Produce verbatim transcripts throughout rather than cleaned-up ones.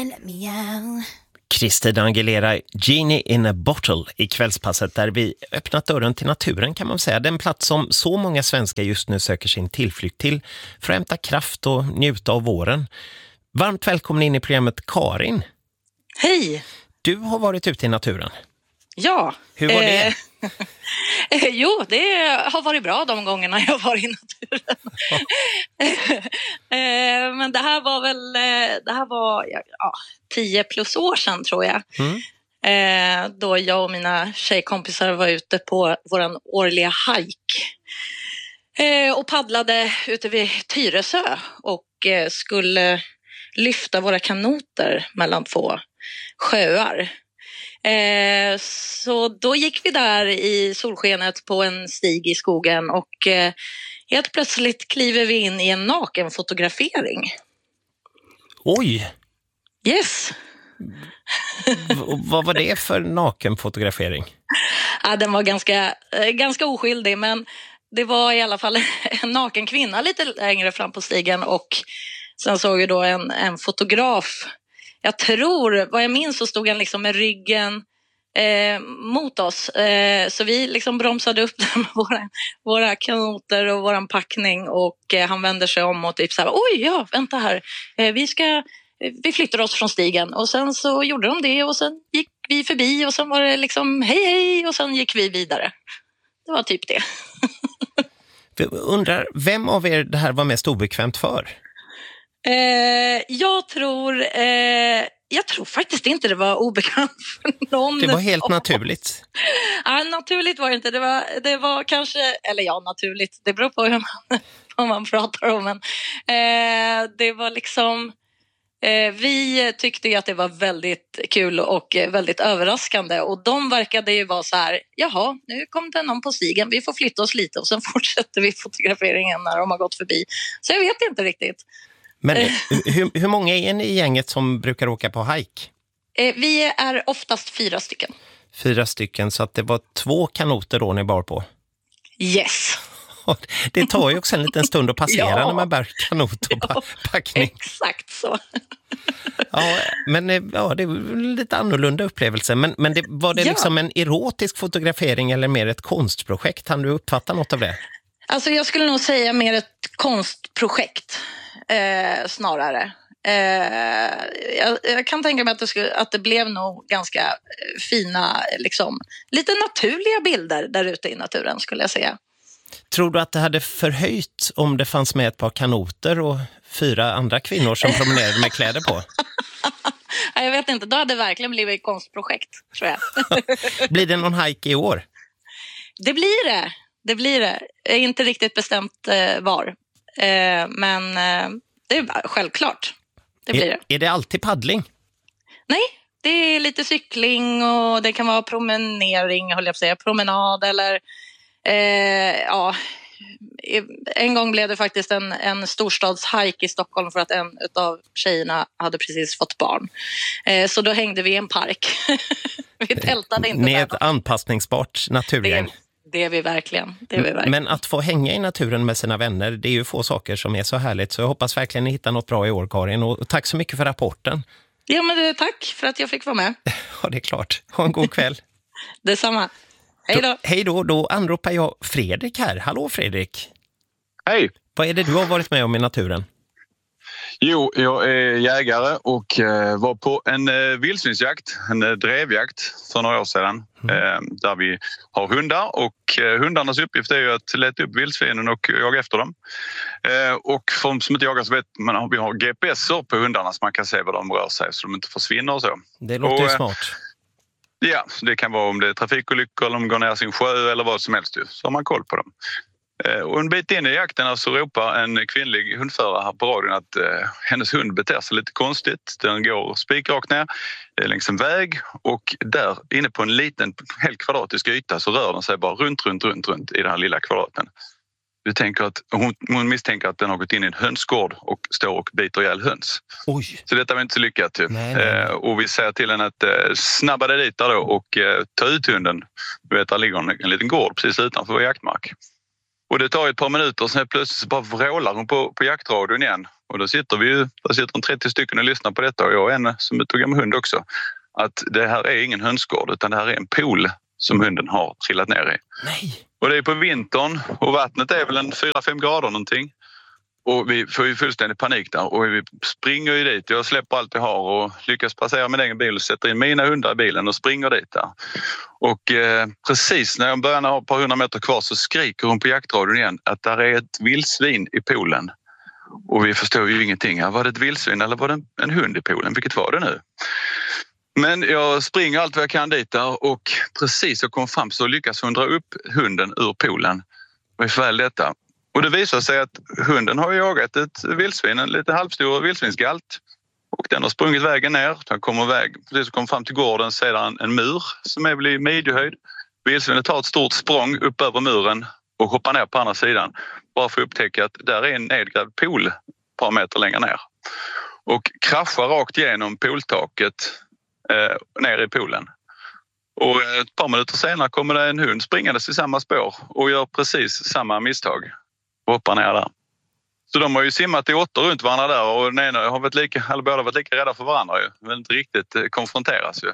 and let me out. Christina Aguilera, Genie in a Bottle i kvällspasset där vi öppnat dörren till naturen kan man säga. Den plats som så många svenskar just nu söker sin tillflykt till för att hämta kraft och njuta av våren. Varmt välkommen in i programmet Karin. Hej! Du har varit ute i naturen. Ja. Hur var det? Eh, jo, det har varit bra de gångerna jag var i naturen. eh, men det här var väl det här var ja, tio plus år sedan tror jag. Mm. Eh, då jag och mina tjejkompisar var ute på våran årliga hike. Eh, och paddlade ute vid Tyresö och eh, skulle lyfta våra kanoter mellan två sjöar. Eh, så då gick vi där i solskenet på en stig i skogen och eh, helt plötsligt kliver vi in i en nakenfotografering. Oj! Yes! V- vad var det för nakenfotografering? Ja, den var ganska, eh, ganska oskyldig, men det var i alla fall en naken kvinna lite längre fram på stigen och sen såg vi då en, en fotograf. Jag tror, vad jag minns så stod han liksom med ryggen eh, mot oss. Eh, så vi liksom bromsade upp med våra, våra kanoter och våran packning. Och eh, han vände sig om och typ så här, oj ja, vänta här. Eh, vi ska, vi flyttar oss från stigen. Och sen så gjorde de det och sen gick vi förbi och sen var det liksom hej hej och sen gick vi vidare. Det var typ det. Jag undrar, vem av er det här var mest obekvämt för? Eh, jag tror eh, jag tror faktiskt inte det var obekvämt för någon. Det var helt naturligt. Ja, naturligt var det inte. Det var, det var kanske, eller ja, naturligt. Det beror på hur man, vad man pratar om. Men, eh, det var liksom, eh, vi tyckte ju att det var väldigt kul och väldigt överraskande. Och de verkade ju vara så här, jaha, nu kom det någon på stigen. Vi får flytta oss lite och sen fortsätter vi fotograferingen när de har gått förbi. Så jag vet inte riktigt. Men hur, hur många är ni i gänget som brukar åka på hike? Eh, vi är oftast fyra stycken. Fyra stycken, så att det var två kanoter då ni bar på? Yes. Det tar ju också en liten stund att passera ja. när man bär kanot och ja, packning. Exakt så. Ja, men ja, det är en lite annorlunda upplevelse. Men, men det, var det ja. liksom en erotisk fotografering eller mer ett konstprojekt? Kan du uppfatta något av det? Alltså jag skulle nog säga mer ett konstprojekt. Eh, snarare. Eh, jag, jag kan tänka mig att det, skulle, att det blev nog ganska fina, liksom, lite naturliga bilder där ute i naturen skulle jag säga. Tror du att det hade förhöjt om det fanns med ett par kanoter och fyra andra kvinnor som promenerade med kläder på? Jag vet inte, då hade det verkligen blivit ett konstprojekt, tror jag. Blir det någon hike i år? Det blir det, det blir det. Jag är inte riktigt bestämt eh, var. Eh, men eh, det är självklart. Det blir det. Är, är det alltid paddling? Nej, det är lite cykling och det kan vara promenering, håller jag på att säga, promenad eller eh, ja, en gång blev det faktiskt en, en storstadshike i Stockholm för att en av tjejerna hade precis fått barn. Eh, så då hängde vi i en park. Vi tältade inte. Ni är ett anpassningsbart naturgäng. Det, det är vi verkligen. Det är vi verkligen. Men att få hänga i naturen med sina vänner, det är ju få saker som är så härligt. Så jag hoppas verkligen ni hittar något bra i år, Karin. Och tack så mycket för rapporten. Ja, men det, tack för att jag fick vara med. Ja, det är klart. Ha en god kväll. Detsamma. Hej då. då. Hej då. Då anropar jag Fredrik här. Hallå Fredrik. Hej. Vad är det du har varit med om i naturen? Jo, jag är jägare och eh, var på en eh, vildsvinsjakt, en eh, drevjakt för några år sedan. Mm. Eh, där vi har hundar och eh, hundarnas uppgift är ju att leta upp vildsvinen och jaga efter dem. Eh, och för de som inte jagar så vet man vi har G P S-er på hundarna så man kan se var de rör sig så de inte försvinner och så. Det låter och, ju smart. Ja, det kan vara om det är trafikolyckor eller om de går ner sin sjö eller vad som helst. Så har man koll på dem. Och en bit in i jakten så ropar en kvinnlig hundförare här på radion att eh, hennes hund beter sig lite konstigt. Den går spikrakt ner eh, längs en väg och där inne på en liten helt kvadratisk yta så rör den sig bara runt, runt, runt, runt i den här lilla kvadraten. Du tänker att, hon, hon misstänker att den har gått in i en hönsgård och står och biter ihjäl höns. Oj. Så detta var inte så lyckat. Nej, nej. Eh, och vi säger till henne att eh, snabba dig dit där då och eh, ta ut hunden. Du vet, där ligger en, en liten gård precis utanför vår jaktmark. Och det tar ett par minuter och sen plötsligt så bara vrålar hon på, på jaktradion igen och då sitter vi ju, där sitter en trettio stycken och lyssnar på detta och jag är en som tog med hund också, att det här är ingen hönsgård utan det här är en pool som hunden har trillat ner i. Nej. Och det är på vintern och vattnet är väl en fyra fem grader någonting. Och vi får ju fullständig panik där och vi springer ju dit. Jag släpper allt jag har och lyckas passera min egen bil och sätter in mina hundar i bilen och springer dit där. Och eh, precis när jag börjar ha ett par hundra meter kvar så skriker hon på jaktradion igen att där är ett vildsvin i poolen. Och vi förstår ju ingenting. Ja, var det ett vildsvin eller var det en, en hund i poolen? Vilket var det nu? Men jag springer allt vad jag kan dit där och precis så kom fram så lyckas hon dra upp hunden ur poolen. Och ifall detta. Och det visar sig att hunden har jagat ett vildsvin, en lite halvstor vildsvinsgalt. Och den har sprungit vägen ner. Den kommer väg, precis så kom fram till gården sedan en mur som är väl i midjehöjd. Vildsvinet tar ett stort språng upp över muren och hoppar ner på andra sidan. Bara för att upptäcka att där är en nedgrävd pool ett par meter längre ner. Och kraschar rakt igenom pooltaket eh, ner i poolen. Och ett par minuter senare kommer det en hund springandes i samma spår och gör precis samma misstag och hoppar ner där. Så de har ju simmat i åttor runt varandra där och den ena har varit lika, eller båda varit lika rädda för varandra ju. Men inte riktigt konfronteras ju.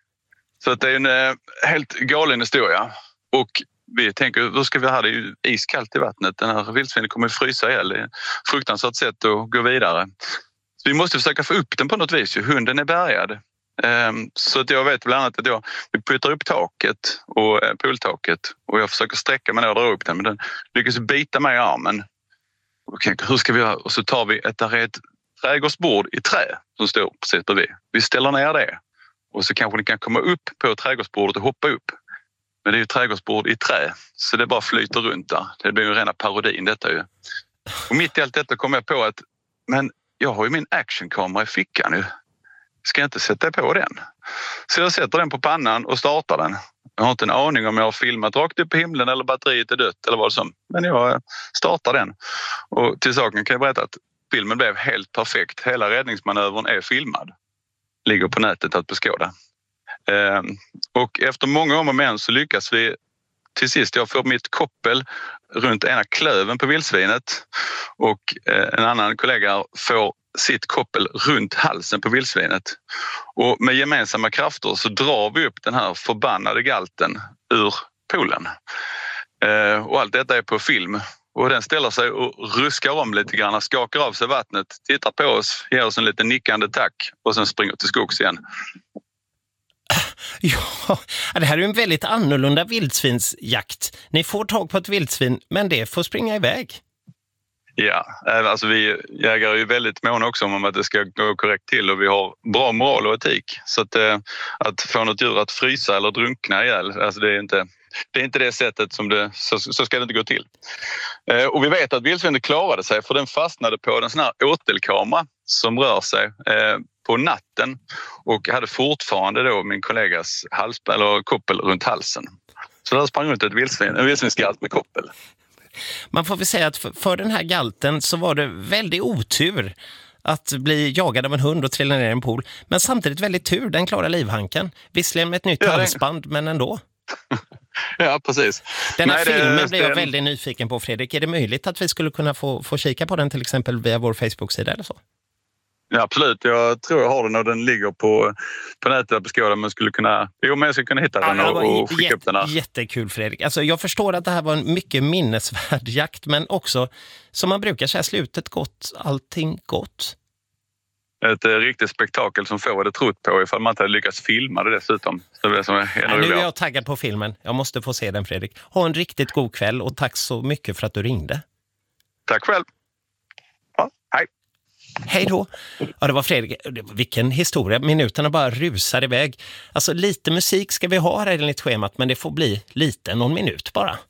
Så att det är en eh, helt galen historia. Och vi tänker, hur ska vi ha det? Det är ju iskallt i vattnet. Den här vildsvinen kommer att frysa ihjäl. Det är ett fruktansvärt sätt att gå vidare. Så vi måste försöka få upp den på något vis. Hunden är bärgad. Um, så att jag vet bland annat att jag vi puttar upp taket och uh, pooltaket och jag försöker sträcka mig ner och dra upp den men den lyckas bita mig i armen. Okay, hur ska vi göra? Och så tar vi ett, där är ett trädgårdsbord i trä som står precis bredvid. Vi ställer ner det och så kanske ni kan komma upp på trädgårdsbordet och hoppa upp. Men det är ju trädgårdsbord i trä så det bara flyter runt där. Det blir ju rena parodin detta ju. Och mitt i allt detta kom jag på att men jag har ju min actionkamera i fickan nu. Ska jag inte sätta på den? Så jag sätter den på pannan och startar den. Jag har inte en aning om jag har filmat rakt upp i himlen eller batteriet är dött eller vad som. Men jag startar den. Och till saken kan jag berätta att filmen blev helt perfekt. Hela räddningsmanövern är filmad. Ligger på nätet att beskåda. Och efter många om och men så lyckas vi till sist. Jag får mitt koppel runt ena klöven på vildsvinet och en annan kollega får sitt koppel runt halsen på vildsvinet. Och med gemensamma krafter så drar vi upp den här förbannade galten ur poolen. Eh, och allt detta är på film. Och den ställer sig och ruskar om lite grann, skakar av sig vattnet, tittar på oss, ger oss en liten nickande tack och sen springer till skogs igen. Ja, det här är en väldigt annorlunda vildsvinsjakt. Ni får tag på ett vildsvin, men det får springa iväg. Ja, alltså vi jägare är ju väldigt måna också om att det ska gå korrekt till och vi har bra moral och etik. Så att, att få något djur att frysa eller drunkna ihjäl, alltså det är inte det, är inte det sättet som det, så, så ska det inte gå till. Och vi vet att vildsvinet klarade sig för den fastnade på en sån här åtelkamera som rör sig på natten och hade fortfarande då min kollegas hals, eller koppel runt halsen. Så där sprang ut ett vildsvin, en vildsvinsgalt med koppel. Man får väl säga att för, för den här galten så var det väldigt otur att bli jagad av en hund och trilla ner i en pool. Men samtidigt väldigt tur, den klarar livhanken. Visserligen med ett nytt ja, halsband, men ändå. Ja, precis. Den här Nej, filmen det, blir jag det, väldigt nyfiken på, Fredrik. Är det möjligt att vi skulle kunna få, få kika på den till exempel via vår Facebook-sida eller så? Ja, absolut. Jag tror jag har den och den ligger på, på nätet att beskåda, men skulle kunna, jo, men jag skulle kunna hitta den ja, och, och skicka jätte, upp den här. Jättekul, Fredrik. Alltså, jag förstår att det här var en mycket minnesvärd jakt, men också, som man brukar säga, slutet gott, allting gott. Ett eh, riktigt spektakel som få hade trott på ifall man inte hade lyckats filma det dessutom. Så det som är ja, nu är jag taggad på filmen. Jag måste få se den, Fredrik. Ha en riktigt god kväll och tack så mycket för att du ringde. Tack själv. Ja, hej. Hej då. Ja, det var Fredrik. Vilken historia. Minuterna bara rusar iväg. Alltså lite musik ska vi ha här enligt schemat, men det får bli lite, någon minut bara.